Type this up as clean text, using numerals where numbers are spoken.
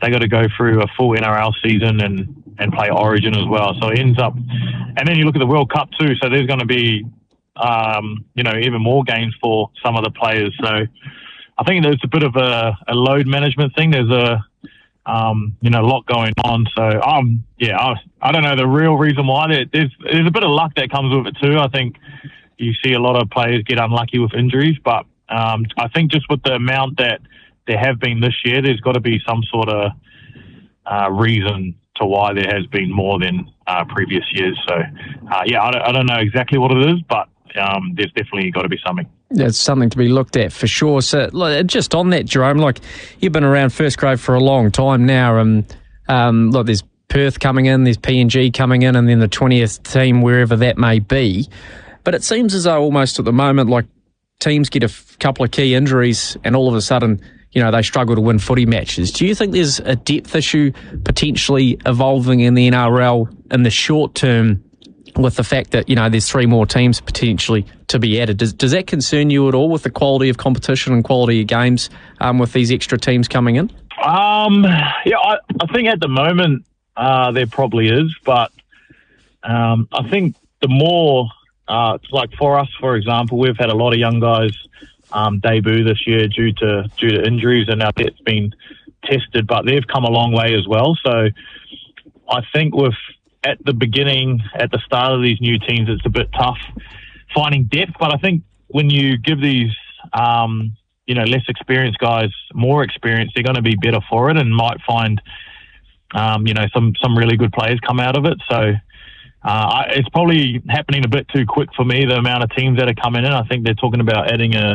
they got to go through a full NRL season and play Origin as well. So it ends up, and then you look at the World Cup too. So there's going to be, even more games for some of the players. So I think there's a bit of a load management thing. There's a lot going on. So I don't know the real reason why. There's a bit of luck that comes with it too. I think you see a lot of players get unlucky with injuries, but I think just with the amount that there have been this year, there's got to be some sort of reason to why there has been more than previous years. So, I don't know exactly what it is, but there's definitely got to be something. It's something to be looked at for sure. So, just on that, Jerome, you've been around first grade for a long time now, and there's Perth coming in, there's PNG coming in, and then the 20th team, wherever that may be. But it seems as though almost at the moment, teams get a couple of key injuries and all of a sudden, they struggle to win footy matches. Do you think there's a depth issue potentially evolving in the NRL in the short term with the fact that, there's 3 more teams potentially to be added? Does that concern you at all with the quality of competition and quality of games with these extra teams coming in? I think at the moment there probably is, but I think the more... for us, for example, we've had a lot of young guys debut this year due to injuries, and now that's been tested, but they've come a long way as well. So I think at the start of these new teams, it's a bit tough finding depth, but I think when you give these less experienced guys more experience, they're going to be better for it and might find some really good players come out of it. So it's probably happening a bit too quick for me, the amount of teams that are coming in. I think they're talking about adding